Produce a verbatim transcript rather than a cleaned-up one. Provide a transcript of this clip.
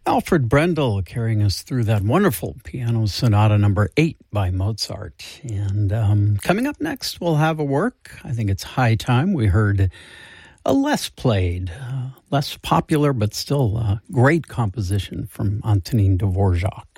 Alfred Brendel carrying us through that wonderful piano sonata number eight by Mozart. And um, coming up next, we'll have a work. I think it's high time. We heard a less played, uh, less popular, but still a great composition from Antonin Dvorak.